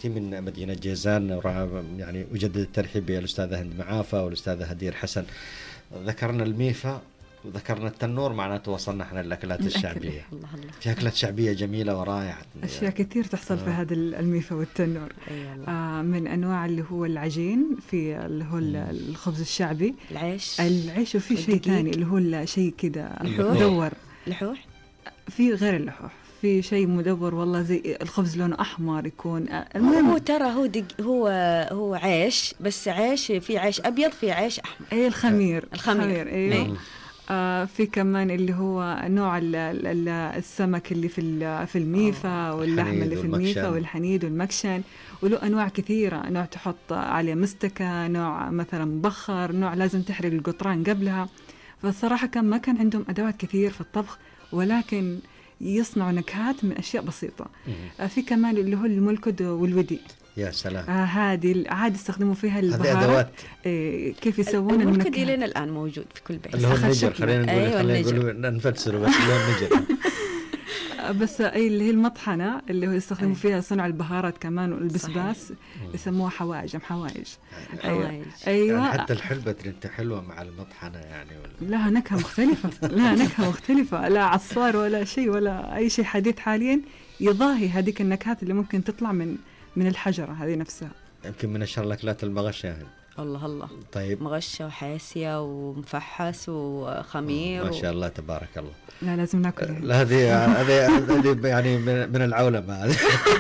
أنت من مدينة جيزان، يعني أجدد الترحيب بالأستاذة هند معافة والأستاذة هدير حسن. ذكرنا الميفا وذكرنا التنور، معناته وصلنا احنا للأكلات الشعبية. الله الله. في أكلات شعبية جميلة ورائعة، أشياء كثير تحصل في هذا الميفا والتنور. من أنواع اللي هو العجين، في اللي هو الخبز الشعبي، العيش وفي شيء ثاني اللي هو شيء كده مدور، لحوح. في غير اللحوح، في شيء مدور والله زي الخبز لونه أحمر يكون. المهم هو ترى هو عيش، بس عيش، في عيش أبيض، في عيش أحمر. أي الخمير. أيوه. في كمان اللي هو نوع السمك اللي في الميفا، واللحم اللي في الميفا، والحنيد والمكشن، وله أنواع كثيرة. نوع تحط عليه مستكة، نوع مثلا مبخر، نوع لازم تحرق القطران قبلها. فالصراحة ما كان عندهم أدوات كثير في الطبخ، ولكن يصنعوا نكهات من أشياء بسيطة. في كمان اللي هو الملكد والودي. يا سلام. هذه عاد يستخدموا فيها البهارات. كيف يسوون الملكد لنا الآن موجود في كل بيت. اللي هو النجر، خلينا نقول نفسره، بس اللي هو النجر. بس اللي هي المطحنة اللي هو يستخدموا فيها صنع البهارات كمان، والبسباس يسموها حوايج. أيوة. يعني حتى الحلبة انت حلوة مع المطحنة يعني، لها نكهة مختلفة. لا عصار ولا شيء ولا أي شيء حديث حاليا يضاهي هذيك النكهات اللي ممكن تطلع من الحجرة هذه نفسها. يمكن من أشهر الأكلات المغشة يعني. الله. طيب، مغشة وحاسية ومفحس وخمير ما شاء الله تبارك الله. لا لازم ناكل. لا هذه يعني من العولمة هذه.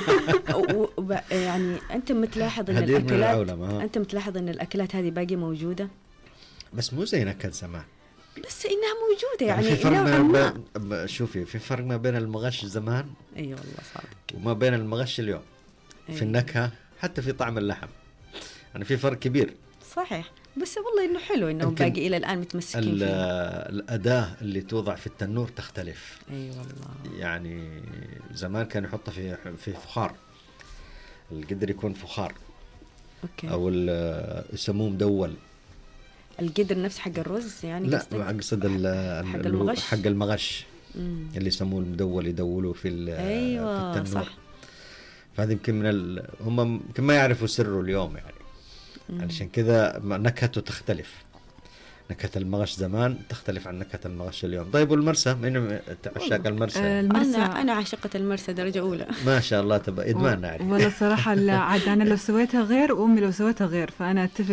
يعني أنت متلاحظ إن الأكلات هذه باقي موجودة، بس مو زي نكهة زمان، بس إنها موجودة يعني. في فرق شوفي، في فرق ما بين المغش زمان والله صادق وما بين المغش اليوم. في النكهة، حتى في طعم اللحم، يعني في فرق كبير. صحيح، بس والله إنه حلو إنه باقي إلى الآن متمسكين فيه. الأداة اللي توضع في التنور تختلف. والله. يعني زمان كانوا يحطها في فخار، القدر يكون فخار. أوكي. أو يسموه مدول. القدر نفس حق الرز يعني؟ لا، أقصد حق المغش اللي يسموه المدول، يدولوا في التنور. صح. فهذا يمكن هم يمكن ما يعرفوا سره اليوم يعني. علشان كذا نكهته تختلف. نكهة المغش زمان تختلف عن نكهة المغش اليوم. طيب، والمرسى، من عشاق المرسى؟ أنا عاشقة المرسى درجة أولى. ما شاء الله، تبقى إدمان يعني. والله صراحة عاد أنا لو سويتها غير، وأمي لو سويتها غير، فأنا أتفق